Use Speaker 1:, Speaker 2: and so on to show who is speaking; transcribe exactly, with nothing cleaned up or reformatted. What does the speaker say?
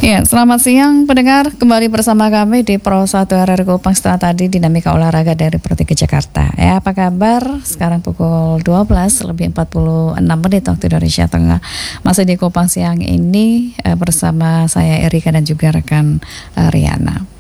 Speaker 1: Ya, selamat siang pendengar, kembali bersama kami di Pro satu R R Kupang setelah tadi dinamika olahraga dari Pro tiga Jakarta. Ya, apa kabar? Sekarang pukul dua belas lebih empat puluh enam menit waktu Indonesia Tengah. Masih di Kupang siang ini eh, bersama saya Erika dan juga rekan eh, Riana.